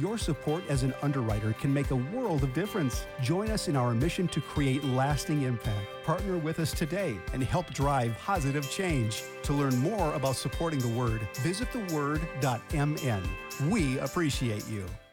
Your support as an underwriter can make a world of difference. Join us in our mission to create lasting impact. Partner with us today and help drive positive change. To learn more about supporting the Word, visit theword.mn. We appreciate you.